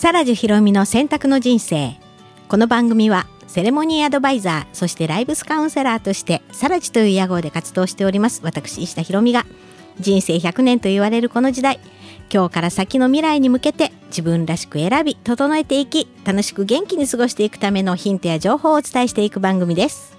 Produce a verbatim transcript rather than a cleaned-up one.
サラジひろみの選択の人生。この番組はセレモニーアドバイザー、そしてライブスカウンセラーとしてサラジという屋号で活動しております私石田ひろみが、人生ひゃくねんと言われるこの時代、今日から先の未来に向けて自分らしく選び整えていき、楽しく元気に過ごしていくためのヒントや情報をお伝えしていく番組です。